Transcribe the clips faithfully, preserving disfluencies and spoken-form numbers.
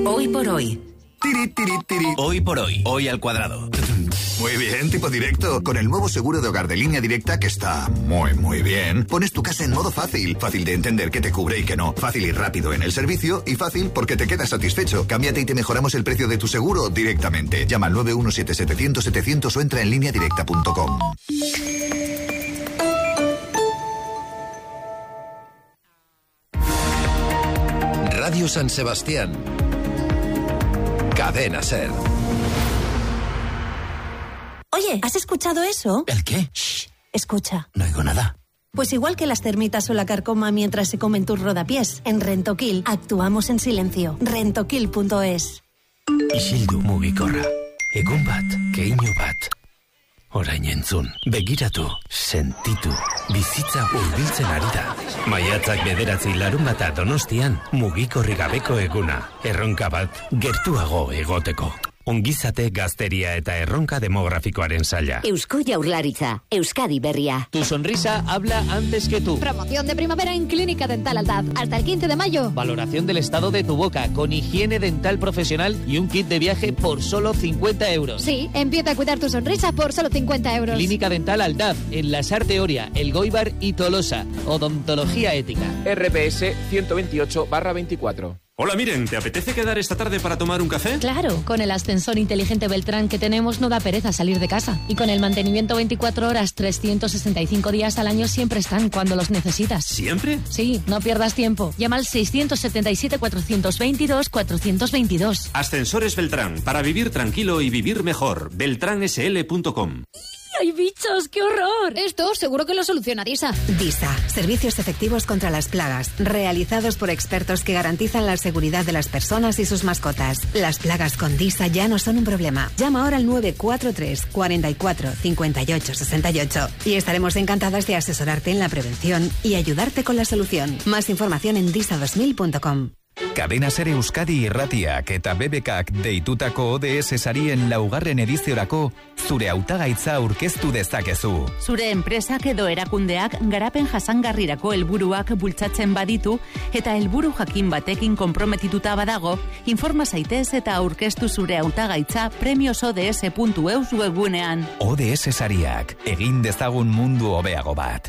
Hoy por hoy. Tiri, tiri, tiri. Hoy por hoy, hoy al cuadrado. Muy bien, tipo directo. Con el nuevo seguro de hogar de Línea Directa, que está muy, muy bien, pones tu casa en modo fácil. Fácil de entender qué te cubre y qué no. Fácil y rápido en el servicio y fácil porque te quedas satisfecho. Cámbiate y te mejoramos el precio de tu seguro directamente. Llama al nueve uno siete siete cero cero setecientos o entra en línea directa punto com. Radio San Sebastián. Cadena SER. Oye, ¿has escuchado eso? ¿El qué? Shh, escucha. No oigo nada. Pues igual que las termitas o la carcoma mientras se comen tus rodapiés, en Rentoquil actuamos en silencio. rentoquil punto es. Isildu mugikorra. Egun bat, keinu bat. Orain entzun, begiratu, sentitu, bizitza hurbiltzen ari da. Maiatzak bederatzi larun bata Donostian, mugikorri gabeko eguna. Erronka bat, gertuago egoteko. Ongizate, gazteria eta erronka demografikoaren saila. Eusko Jaurlaritza, Euskadi Berria. Tu sonrisa habla antes que tú. Promoción de primavera en Clínica Dental Aldab. Hasta el quince de mayo. Valoración del estado de tu boca con higiene dental profesional y un kit de viaje por solo cincuenta euros. Sí, empieza a cuidar tu sonrisa por solo cincuenta euros. Clínica Dental Aldab, en La Sarteoria, El Goibar y Tolosa. Odontología ética. R P S ciento veintiocho barra veinticuatro. Hola, miren, ¿te apetece quedar esta tarde para tomar un café? Claro, con el ascensor inteligente Beltrán que tenemos no da pereza salir de casa. Y con el mantenimiento veinticuatro horas, trescientos sesenta y cinco días al año siempre están cuando los necesitas. ¿Siempre? Sí, no pierdas tiempo. Llama al seiscientos setenta y siete, cuatrocientos veintidós, cuatrocientos veintidós. Ascensores Beltrán, para vivir tranquilo y vivir mejor. beltrán s l punto com. ¡Hay bichos! ¡Qué horror! Esto seguro que lo soluciona Disa. Disa, servicios efectivos contra las plagas, realizados por expertos que garantizan la seguridad de las personas y sus mascotas. Las plagas con Disa ya no son un problema. Llama ahora al nueve cuatro tres, cuarenta y cuatro, cincuenta y ocho, sesenta y ocho y estaremos encantadas de asesorarte en la prevención y ayudarte con la solución. Más información en disa dos mil punto com. Cadena SER Euskadi irratiak eta B B Kak deitutako O D S sarien laugarren ediziorako zure hautagaitza aurkeztu dezakezu. Zure enpresak edo erakundeak garapen jasangarrirako helburuak bultzatzen baditu eta helburu jakin batekin konprometituta badago, informa zaitez eta aurkeztu zure hautagaitza premios o d s puntu e u webgunean. O D S sariak, egin dezagun mundu hobeago bat.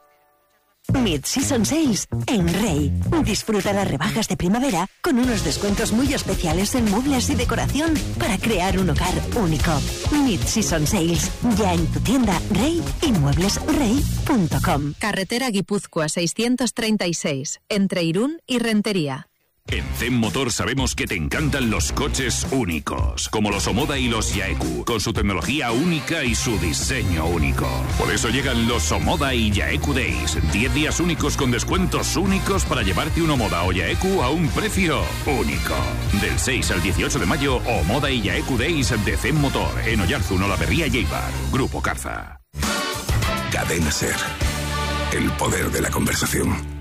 Mid-Season Sales en Rey. Disfruta las rebajas de primavera con unos descuentos muy especiales en muebles y decoración para crear un hogar único. Mid-Season Sales, ya en tu tienda Rey y muebles rey punto com. Carretera Guipúzcoa seiscientos treinta y seis, entre Irún y Rentería. En Zen Motor sabemos que te encantan los coches únicos, como los Omoda y los Yaeku, con su tecnología única y su diseño único. Por eso llegan los Omoda y Yaeku Days, diez días únicos con descuentos únicos para llevarte un Omoda o Yaeku a un precio único. Del seis al dieciocho de mayo, Omoda y Yaeku Days de Zen Motor, en Oyarzun, Olaberría y Eibar. Grupo Carza. Cadena SER. El poder de la conversación.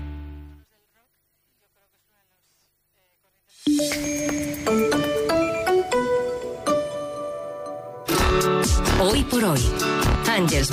Hoy por hoy. Ángels